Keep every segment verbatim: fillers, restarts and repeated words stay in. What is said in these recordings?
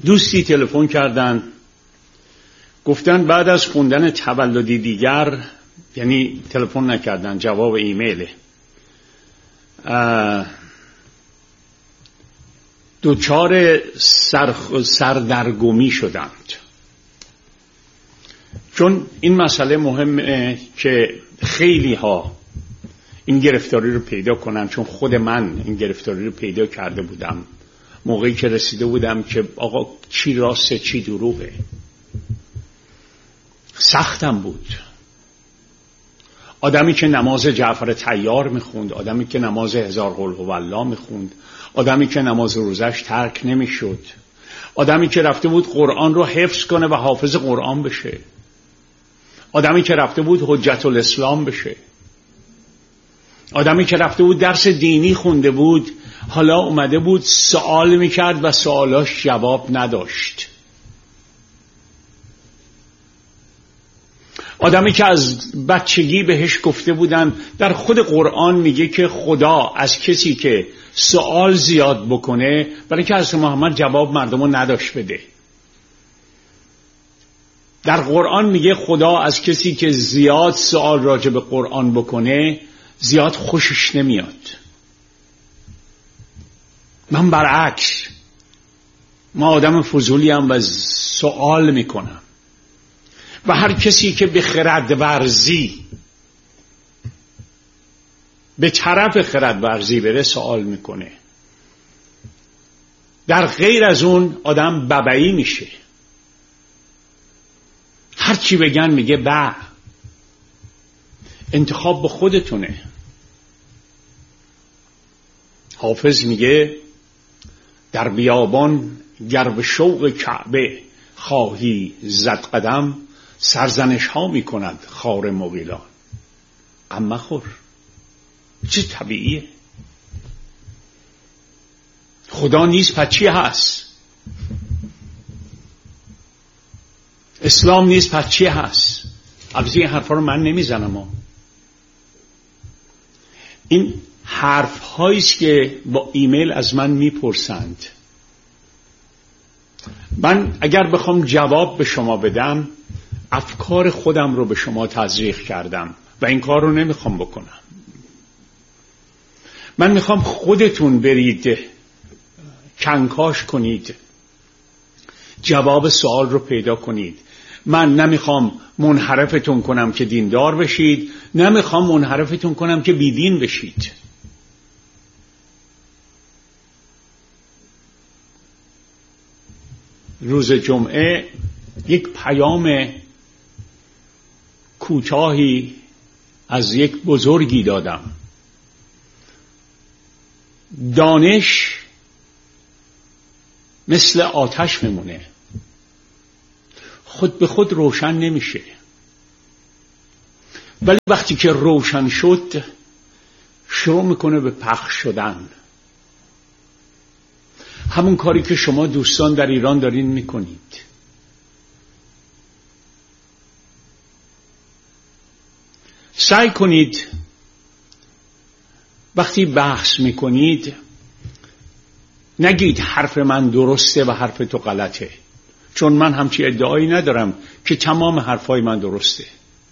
دوستی تلفن کردن، گفتن بعد از خوندن تولدی دیگر، یعنی تلفن نکردن، جواب ایمیله، دوچار سرخ سردرگمی شدند. چون این مسئله مهمه که خیلی ها این گرفتاری رو پیدا کنن، چون خود من این گرفتاری رو پیدا کرده بودم موقعی که رسیده بودم که آقا چی راسته چی دروغه. سختم بود. آدمی که نماز جعفر طیار میخوند، آدمی که نماز هزار قل هوالله میخوند، آدمی که نماز روزش ترک نمیشد، آدمی که رفته بود قرآن رو حفظ کنه و حافظ قرآن بشه، آدمی که رفته بود حجت الاسلام بشه، آدمی که رفته بود درس دینی خونده بود، حالا اومده بود سوال میکرد و سوالاش جواب نداشت. آدمی که از بچگی بهش گفته بودن، در خود قرآن میگه که خدا از کسی که سوال زیاد بکنه، برای که از محمد جواب مردمو نداشت بده. در قرآن میگه خدا از کسی که زیاد سوال راجع به قرآن بکنه زیاد خوشش نمیاد. من برعکس، ما آدم فضولیم و سوال میکنم و هر کسی که به خرد ورزی، به طرف خرد ورزی بره سوال میکنه. در غیر از اون آدم ببعی میشه، هر چی بگن میگه به. انتخاب به خودتونه. حافظ میگه در بیابان گر به شوق کعبه خواهی زد قدم، سرزنش ها می کند خار مغیلان. غم مخور، چه طبیعیه. خدا نیست پس چی هست؟ اسلام نیست پس چی هست؟ البته این حرفا رو من نمیزنم. این حرف هاییست که با ایمیل از من میپرسند. من اگر بخوام جواب به شما بدم، افکار خودم رو به شما تزریق کردم و این کار رو نمیخوام بکنم. من میخوام خودتون برید کنکاش کنید، جواب سوال رو پیدا کنید. من نمیخوام منحرفتون کنم که دیندار بشید، نمیخوام منحرفتون کنم که بیدین بشید. روز جمعه یک پیام کوتاهی از یک بزرگی دادم. دانش مثل آتش میمونه، خود به خود روشن نمیشه، ولی وقتی که روشن شد شروع میکنه به پخش شدن. همون کاری که شما دوستان در ایران دارین میکنید. سعی کنید وقتی بحث میکنید نگید حرف من درسته و حرف تو غلطه، چون من همچی ادعایی ندارم که تمام حرفای من درسته.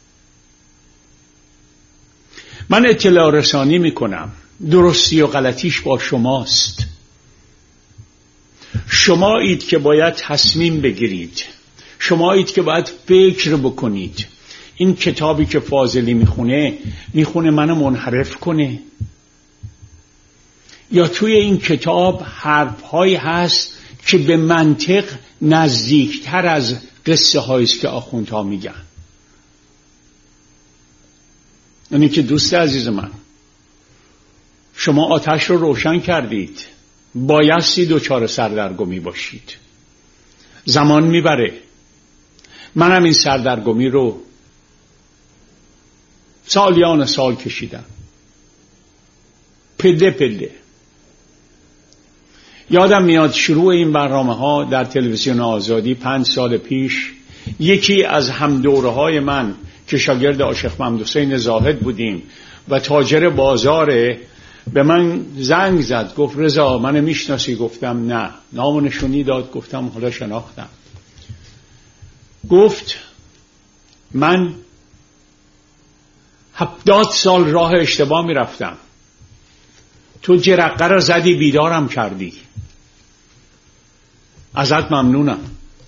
من اطلاع رسانی میکنم، درستی و غلطیش با شماست. شمایید که باید تصمیم بگیرید، شمایید که باید فکر بکنید. این کتابی که فاضلی میخونه میخونه منو منحرف کنه، یا توی این کتاب حرفهایی هست که به منطق نزدیکتر از قصه هاییست که آخوندها میگن. یعنی که دوست عزیز من، شما آتش رو روشن کردید، بایستی دوچار سردرگمی باشید. زمان میبره. منم این سردرگمی رو سالیان سال کشیدم، پله پله. یادم میاد شروع این برنامه ها در تلویزیون آزادی پنج سال پیش، یکی از همدوره های من که شاگرد آشق محمد حسین زاهد بودیم و تاجر بازار به من زنگ زد، گفت رضا من میشناسی؟ گفتم نه. نام و نشونی داد، گفتم حالا شناختم. گفت من هفتاد سال راه اشتباه میرفتم، تو جرقه را زدی بیدارم کردی، ازت ممنونم.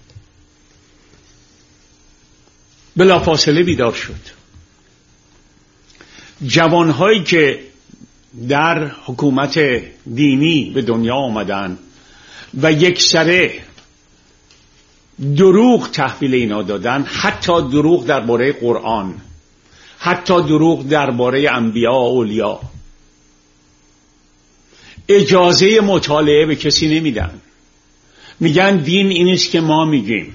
بلافاصله بیدار شد. جوانهایی که در حکومت دینی به دنیا آمدن و یک سره دروغ تحویل اینا دادن، حتی دروغ درباره قرآن، حتی دروغ درباره انبیا و اولیاء، اجازه مطالعه به کسی نمیدن. میگن دین اینیست که ما میگیم.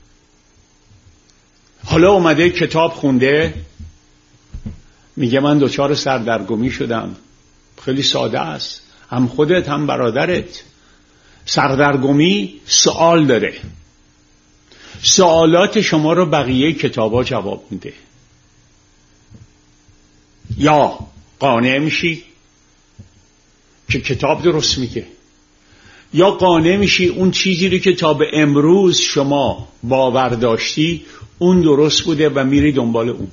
حالا اومده کتاب خونده، میگه من دچار سردرگمی شدم. خیلی ساده است، هم خودت هم برادرت. سردرگمی سوال داره، سوالات شما رو بقیه کتابا جواب میده. یا قانع میشی که کتاب درست میگه، یا قانع میشی اون چیزی رو که تا به امروز شما باور داشتی اون درست بوده و میری دنبال اون.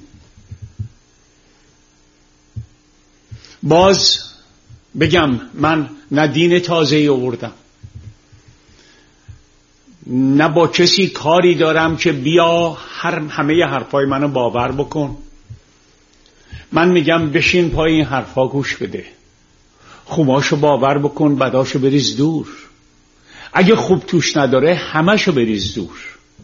باز بگم من نه دین تازه‌ای آوردم، نه با کسی کاری دارم که بیا هر همه حرفای منو باور بکن. من میگم بشین پای این حرفا گوش بده، خوباشو باور بکن، بداشو بریز دور. اگه خوب توش نداره همشو بریز دور.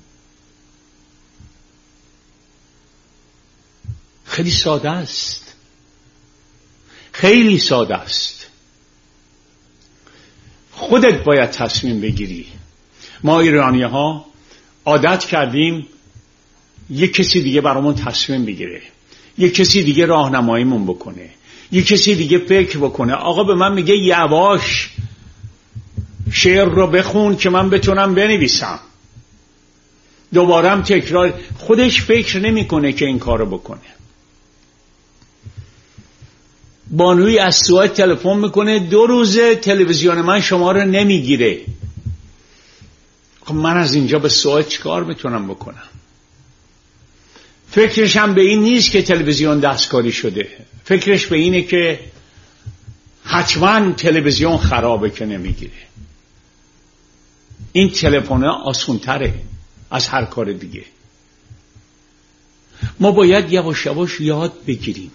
خیلی ساده است، خیلی ساده است. خودت باید تصمیم بگیری. ما ایرانی ها عادت کردیم یک کسی دیگه برامون تصمیم بگیره، یک کسی دیگه راهنماییمون بکنه، یک کسی دیگه فکر بکنه. آقا به من میگه یواش شعر رو بخون که من بتونم بنویسم، دوبارم تکرار. خودش فکر نمیکنه که این کارو بکنه. بانوی از سوئد تلفن میکنه، دو روزه تلویزیون من شما رو نمیگیره. خب من از اینجا به سوئد چیکار میتونم بکنم؟ فکرش هم به این نیست که تلویزیون دستکاری شده، فکرش به اینه که حتما تلویزیون خرابه که نمیگیره. این تلفن آسونتره از هر کار دیگه. ما باید یواش یواش یاد بگیریم،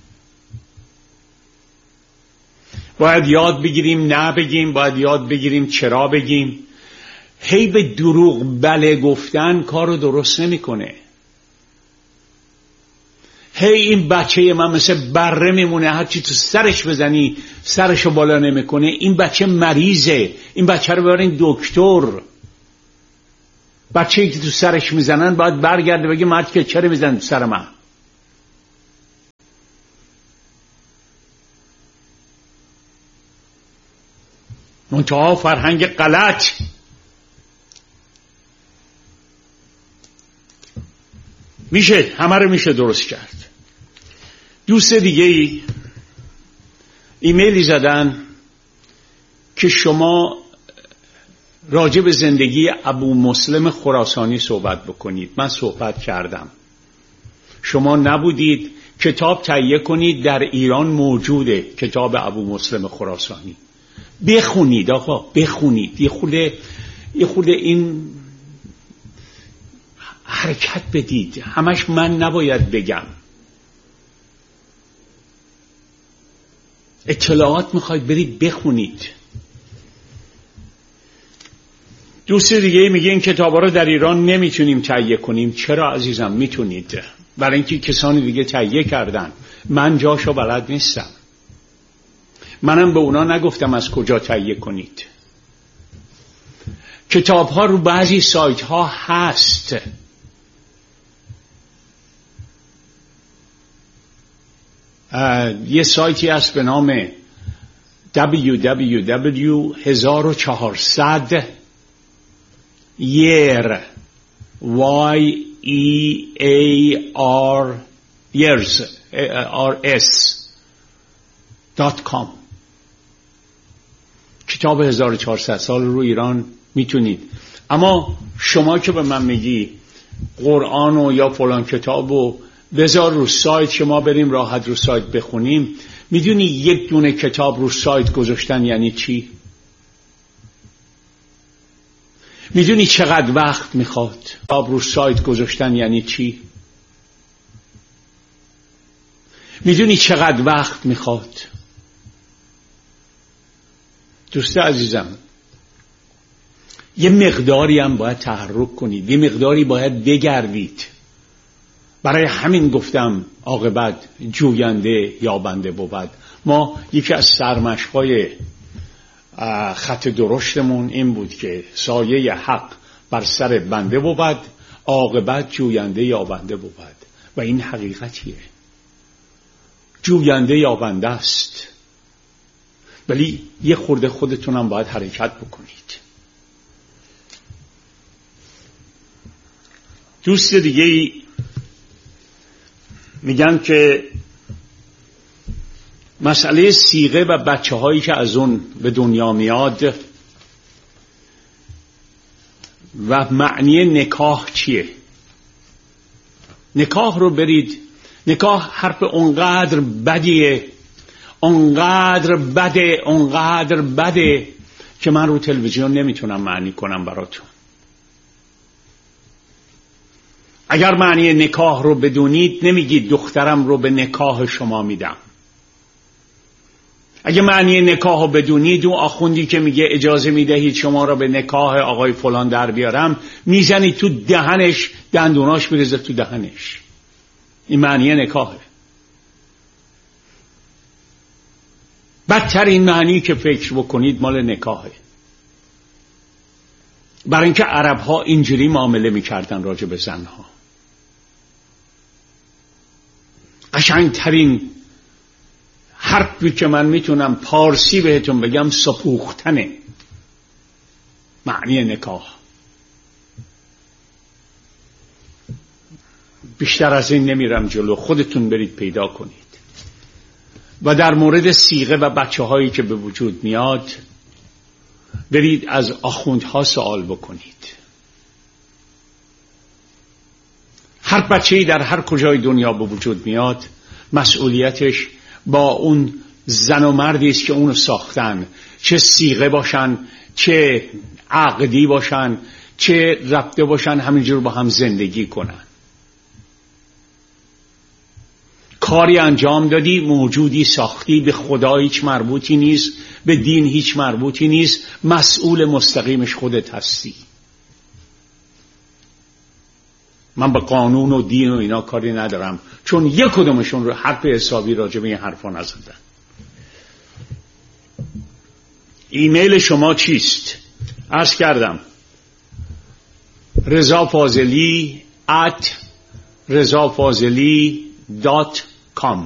باید یاد بگیریم نه بگیم، باید یاد بگیریم چرا بگیم. هی به دروغ بله گفتن کار رو درست نمیکنه. هی این بچه من مثل بره میمونه، هرچی تو سرش بزنی سرشو بالا نمیکنه. این بچه مریضه، این بچه رو ببرین دکتر. بچه‌ای که تو سرش میزنن باید برگرده بگه مرد که چرا میزنن سر من؟ منتها فرهنگ غلط. میشه همه رو میشه درست کرد. دوست دیگه ای ایمیلی زدن که شما راجع به زندگی ابو مسلم خراسانی صحبت بکنید. من صحبت کردم، شما نبودید. کتاب تهیه کنید، در ایران موجوده کتاب ابو مسلم خراسانی. بخونید آقا، بخونید. یه خورده یه خورده این حرکت بدید. همش من نباید بگم. اطلاعات میخواید برید بخونید. دوست دیگه میگه این کتابا رو در ایران نمیتونیم تهیه کنیم. چرا عزیزم؟ میتونید، برای اینکه کسانی دیگه تهیه کردن. من جاشو بلد نیستم، منم به اونا نگفتم از کجا تهیه کنید. کتاب ها رو بعضی سایت ها هست. یه سایتی هست به نام دبلیو دبلیو دبلیو هزار و چهارصد year y e a r years r s dot com کتاب هزار و چهارصد سال رو ایران میتونید. اما شما که به من میگی قرآن و یا فلان کتاب و بذار رو سایت که ما بریم راحت رو سایت بخونیم، میدونی یک دونه کتاب رو سایت گذاشتن یعنی چی؟ میدونی چقدر وقت میخواد کتاب رو سایت گذاشتن یعنی چی؟ میدونی چقدر وقت میخواد؟ دوست عزیزم، یه مقداری هم باید تحرک کنید، یه مقداری باید بگردید. برای همین گفتم عاقبت جوینده یابنده بود. ما یکی از سرمشق‌های خط درشتمون این بود که سایه حق بر سر بنده بود، عاقبت جوینده یابنده بود. و این حقیقتیه، جوینده یابنده است، ولی یه خورده خودتونم باید حرکت بکنید. دوست دیگه میگن که مسئله صیغه و بچه هایی که از اون به دنیا میاد و معنی نکاح چیه. نکاح رو برید، نکاح حرف اونقدر بدیه، اونقدر بده، اونقدر بده که من رو تلویزیون نمیتونم معنی کنم براتون. اگر معنی نکاح رو بدونید نمیگید دخترم رو به نکاح شما میدم. اگه معنی نکاح رو بدونید، اون آخوندی که میگه اجازه میدهید شما رو به نکاح آقای فلان در بیارم، میزنید تو دهنش، دندوناش میرزه تو دهنش. این معنی نکاحه. بدترین معنی که فکر بکنید مال نکاحه. برای اینکه عرب ها اینجوری معامله میکردن راجع به زنها. قشنگترین حرفی که من میتونم پارسی بهتون بگم سپوختنه معنی نکاح. بیشتر از این نمیرم جلو، خودتون برید پیدا کنید. و در مورد صیغه و بچه هایی که به وجود میاد برید از آخوندها سوال بکنید. هر بچه‌ای در هر کجای دنیا به وجود میاد مسئولیتش با اون زن و مردی است که اونو ساختن، چه صیغه باشن، چه عقدی باشن، چه ربطه باشن، همینجور با هم زندگی کنن. کاری انجام دادی، موجودی ساختی، به خدا هیچ مربوطی نیست، به دین هیچ مربوطی نیست، مسئول مستقیمش خودت هستی. من به قانون و دین و اینا کاری ندارم، چون یک کدومشون رو حرف حسابی راجع به این حرفا نزدن. ایمیل شما چیست؟ عرض کردم رضا فاضلی ات رضا فاضلی دات